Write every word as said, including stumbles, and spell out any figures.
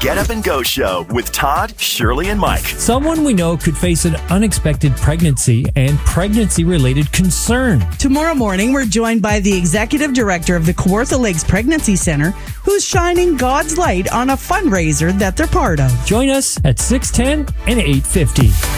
Get Up and Go Show with Todd, Shirley, and Mike. Someone we know could face an unexpected pregnancy and pregnancy-related concern. Tomorrow morning, we're joined by the executive director of the Kawartha Lakes Pregnancy Center, who's shining God's light on a fundraiser that they're part of. Join us at six ten and eight fifty.